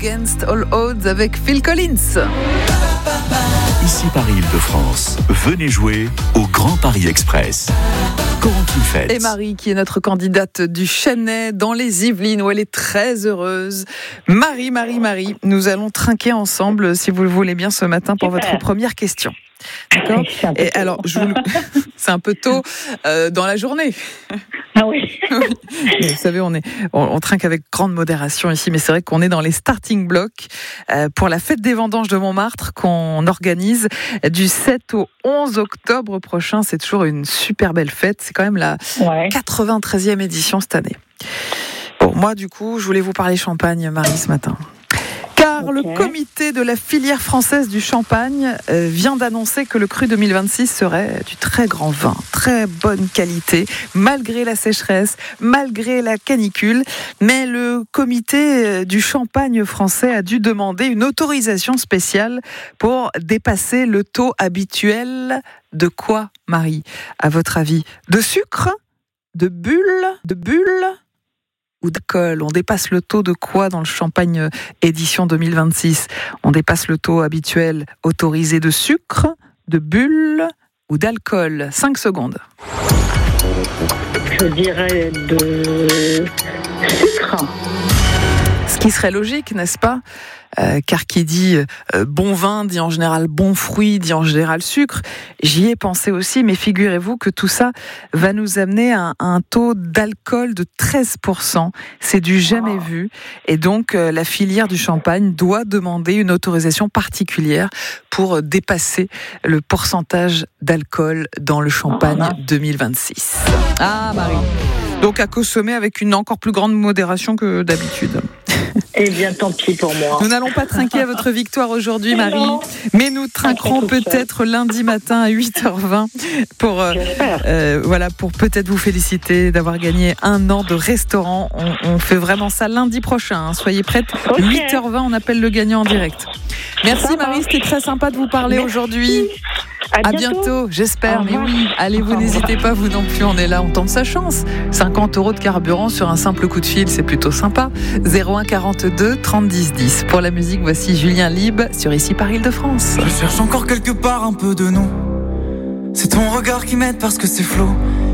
Against All Odds avec Phil Collins. Ici Paris-Île-de-France. Venez jouer au Grand Paris Express. Corentine Feltz. Et Marie, qui est notre candidate du Chênay dans les Yvelines, où elle est très heureuse. Marie, nous allons trinquer ensemble, si vous le voulez bien, ce matin pour votre première question. D'accord ? Et alors, c'est un peu tôt dans la journée. Ah oui. Vous savez, on trinque avec grande modération ici, mais c'est vrai qu'on est dans les starting blocks pour la fête des vendanges de Montmartre qu'on organise du 7 au 11 octobre prochain. C'est toujours une super belle fête. C'est quand même la 93e édition cette année. Bon, moi, du coup, je voulais vous parler champagne, Marie, ce matin. Car le comité de la filière française du champagne vient d'annoncer que le cru 2026 serait du très grand vin, très bonne qualité, malgré la sécheresse, malgré la canicule. Mais le comité du champagne français a dû demander une autorisation spéciale pour dépasser le taux habituel de quoi, Marie, à votre avis ? De sucre ? De bulles ou d'alcool? On dépasse le taux de quoi dans le champagne édition 2026? On dépasse le taux habituel autorisé de sucre, de bulles ou d'alcool? 5 secondes. Je dirais de sucre. Ce qui serait logique, n'est-ce pas ? Car qui dit bon vin, dit en général bon fruit, dit en général sucre. J'y ai pensé aussi, mais figurez-vous que tout ça va nous amener à un taux d'alcool de 13%. C'est du jamais vu. Et donc, la filière du champagne doit demander une autorisation particulière pour dépasser le pourcentage d'alcool dans le champagne 2026. Ah, Marie. Donc, à consommer avec une encore plus grande modération que d'habitude. Eh bien, tant pis pour moi. Nous n'allons pas trinquer à votre victoire aujourd'hui, Marie, mais nous trinquerons peut-être lundi matin à 8h20 pour peut-être vous féliciter d'avoir gagné 1 an de restaurant. On fait vraiment ça lundi prochain. Soyez prêtes. 8h20, on appelle le gagnant en direct. Merci Marie, c'était très sympa de vous parler aujourd'hui. À bientôt, j'espère, mais oui. Allez, vous n'hésitez pas, vous non plus, on est là, on tente sa chance. 50 € de carburant sur un simple coup de fil, c'est plutôt sympa. 01 42 30 10 10. Pour la musique, voici Julien Lieb sur Ici Paris-Île-de-France. Je cherche encore quelque part un peu de nous. C'est ton regard qui m'aide parce que c'est flou.